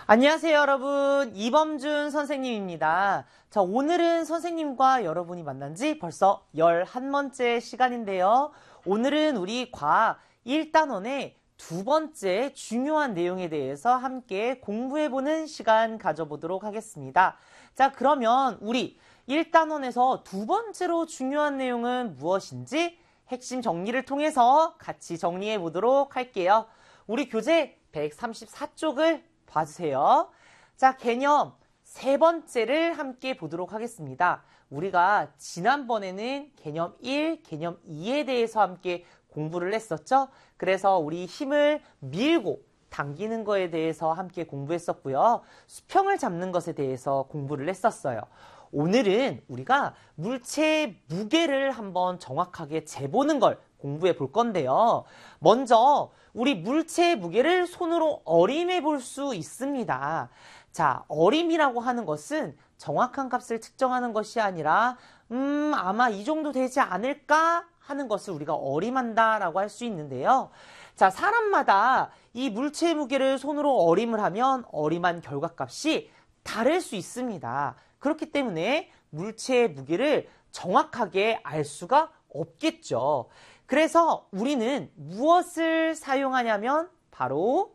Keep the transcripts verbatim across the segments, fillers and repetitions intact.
안녕하세요, 여러분. 이범준 선생님입니다. 자, 오늘은 선생님과 여러분이 만난 지 벌써 열한 번째 시간인데요. 오늘은 우리 과학 일 단원의 두 번째 중요한 내용에 대해서 함께 공부해보는 시간 가져보도록 하겠습니다. 자, 그러면 우리 일 단원에서 두 번째로 중요한 내용은 무엇인지 핵심 정리를 통해서 같이 정리해 보도록 할게요. 우리 교재 백삼십사 쪽을 봐주세요. 자, 개념 세 번째를 함께 보도록 하겠습니다. 우리가 지난번에는 개념 일, 개념 이에 대해서 함께 공부를 했었죠. 그래서 우리 힘을 밀고 당기는 거에 대해서 함께 공부했었고요. 수평을 잡는 것에 대해서 공부를 했었어요. 오늘은 우리가 물체의 무게를 한번 정확하게 재보는 걸 공부해 볼 건데요. 먼저 우리 물체의 무게를 손으로 어림해 볼 수 있습니다. 자, 어림이라고 하는 것은 정확한 값을 측정하는 것이 아니라 음, 아마 이 정도 되지 않을까 하는 것을 우리가 어림한다라고 할 수 있는데요. 자, 사람마다 이 물체의 무게를 손으로 어림을 하면 어림한 결과값이 다를 수 있습니다. 그렇기 때문에 물체의 무게를 정확하게 알 수가 없겠죠. 그래서 우리는 무엇을 사용하냐면 바로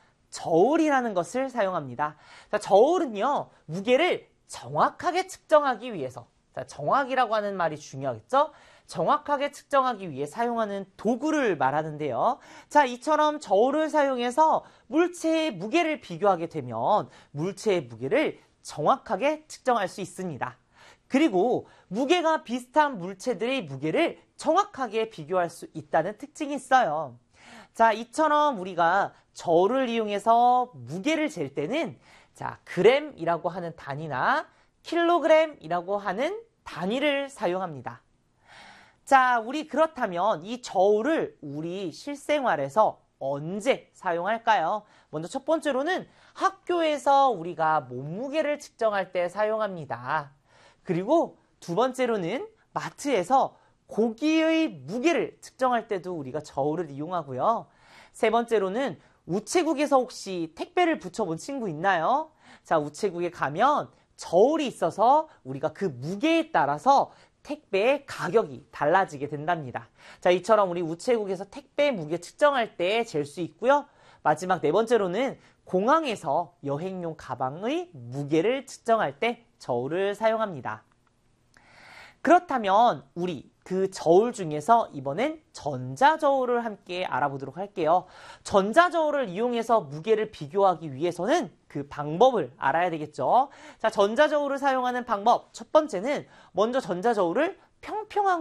저울이라는 것을 사용합니다. 자, 저울은요, 무게를 정확하게 측정하기 위해서, 자, 정확이라고 하는 말이 중요하겠죠? 정확하게 측정하기 위해 사용하는 도구를 말하는데요. 자, 이처럼 저울을 사용해서 물체의 무게를 비교하게 되면 물체의 무게를 정확하게 측정할 수 있습니다. 그리고 무게가 비슷한 물체들의 무게를 정확하게 비교할 수 있다는 특징이 있어요. 자, 이처럼 우리가 저울을 이용해서 무게를 잴 때는 자, 그램이라고 하는 단위나 킬로그램이라고 하는 단위를 사용합니다. 자, 우리 그렇다면 이 저울을 우리 실생활에서 언제 사용할까요? 먼저 첫 번째로는 학교에서 우리가 몸무게를 측정할 때 사용합니다. 그리고 두 번째로는 마트에서 고기의 무게를 측정할 때도 우리가 저울을 이용하고요. 세 번째로는 우체국에서 혹시 택배를 붙여본 친구 있나요? 자, 우체국에 가면 저울이 있어서 우리가 그 무게에 따라서 택배의 가격이 달라지게 된답니다. 자, 이처럼 우리 우체국에서 택배 무게 측정할 때 잴 수 있고요. 마지막 네 번째로는 공항에서 여행용 가방의 무게를 측정할 때 저울을 사용합니다. 그렇다면 우리 그 저울 중에서 이번엔 전자저울을 함께 알아보도록 할게요. 전자저울을 이용해서 무게를 비교하기 위해서는 그 방법을 알아야 되겠죠. 자, 전자저울을 사용하는 방법 첫 번째는 먼저 전자저울을 평평한